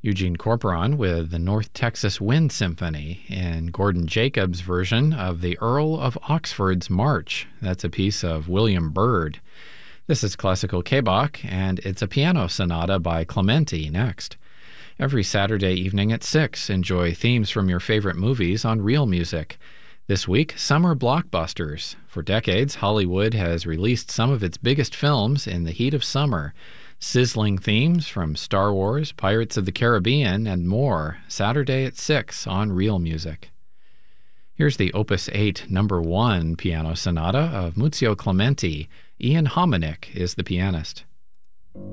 Eugene Corporon with the North Texas Wind Symphony and Gordon Jacobs' version of the Earl of Oxford's March. That's a piece of William Byrd. This is Classical K-Bach, and it's a piano sonata by Clementi next. Every Saturday evening at 6, enjoy themes from your favorite movies on Real Music. This week, summer blockbusters. For decades, Hollywood has released some of its biggest films in the heat of summer. Sizzling themes from Star Wars, Pirates of the Caribbean, and more, Saturday at 6 on Real Music. Here's the Opus 8 No. 1 piano sonata of Muzio Clementi. Ian Hominick is the pianist.